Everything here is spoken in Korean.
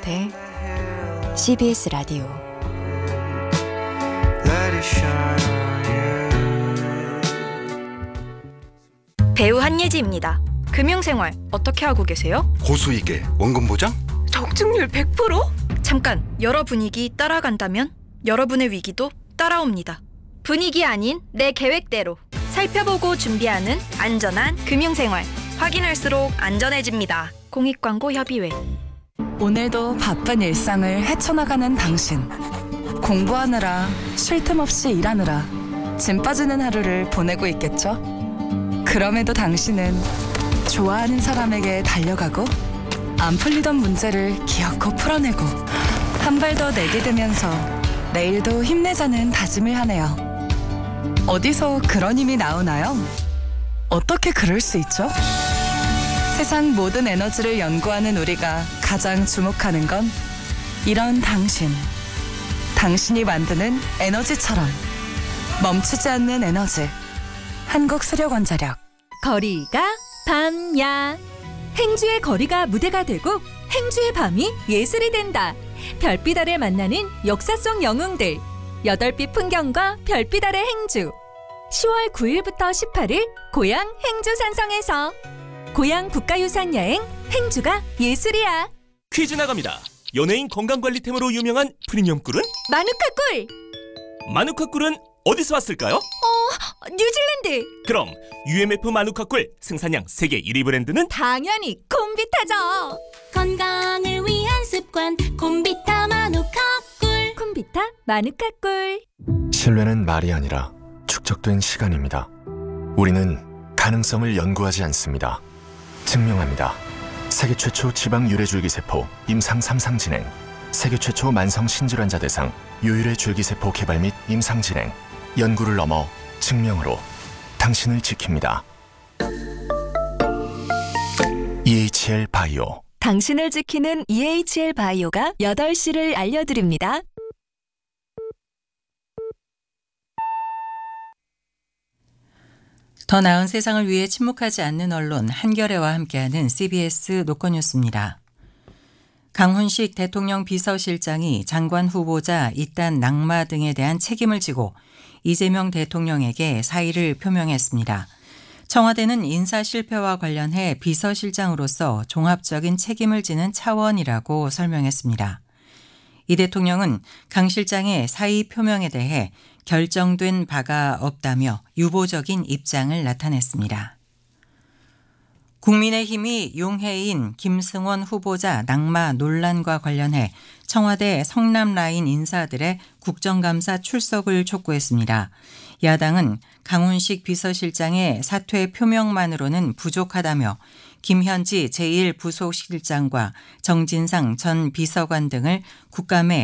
곁에 CBS 라디오. 배우 한예지입니다. 금융생활 어떻게 하고 계세요? 고수익에 원금 보장? 적중률 100%? 잠깐, 여러 분위기 따라간다면 여러분의 위기도 따라옵니다. 분위기 아닌 내 계획대로 살펴보고 준비하는 안전한 금융생활. 확인할수록 안전해집니다. 공익광고협의회. 오늘도 바쁜 일상을 헤쳐나가는 당신. 공부하느라, 쉴 틈 없이 일하느라 짐 빠지는 하루를 보내고 있겠죠? 그럼에도 당신은 좋아하는 사람에게 달려가고 안 풀리던 문제를 기어코 풀어내고 한 발 더 내디디면서 내일도 힘내자는 다짐을 하네요. 어디서 그런 힘이 나오나요? 어떻게 그럴 수 있죠? 세상 모든 에너지를 연구하는 우리가 가장 주목하는 건 이런 당신. 당신이 만드는 에너지처럼 멈추지 않는 에너지. 한국수력원자력. 거리가 밤야. 행주의 거리가 무대가 되고 행주의 밤이 예술이 된다. 별빛 아래 만나는 역사 속 영웅들. 8빛 풍경과 별빛 아래 행주. 10월 9일부터 18일 고향 행주 산성에서 고향 국가유산 여행 행주가 예술이야. 퀴즈 나갑니다. 연예인 건강관리템으로 유명한 프리미엄 꿀은? 마누카 꿀. 마누카 꿀은 어디서 왔을까요? 뉴질랜드. 그럼 UMF 마누카 꿀 생산량 세계 1위 브랜드는? 당연히 콤비타죠. 건강을 위한 습관 콤비타 마누카 꿀. 콤비타 마누카 꿀. 신뢰는 말이 아니라 축적된 시간입니다. 우리는 가능성을 연구하지 않습니다. 증명합니다. 세계 최초 지방 유래줄기세포 임상 3상 진행, 세계 최초 만성 신질환자 대상 유일의 줄기세포 개발 및 임상 진행, 연구를 넘어 증명으로 당신을 지킵니다. EHL 바이오. 당신을 지키는 EHL 바이오가 8시를 알려드립니다. 더 나은 세상을 위해 침묵하지 않는 언론 한겨레와 함께하는 CBS 노컷뉴스입니다. 강훈식 대통령 비서실장이 장관 후보자 이딴 낙마 등에 대한 책임을 지고 이재명 대통령에게 사의를 표명했습니다. 청와대는 인사 실패와 관련해 비서실장으로서 종합적인 책임을 지는 차원이라고 설명했습니다. 이 대통령은 강 실장의 사의 표명에 대해 결정된 바가 없다며 유보적인 입장을 나타냈습니다. 국민의힘이 용해인 김승원 후보자 낙마 논란과 관련해 청와대 성남라인 인사들의 국정감사 출석을 촉구했습니다. 야당은 강훈식 비서실장의 사퇴 표명만으로는 부족하다며 김현지 제1부속실장과 정진상 전 비서관 등을 국감에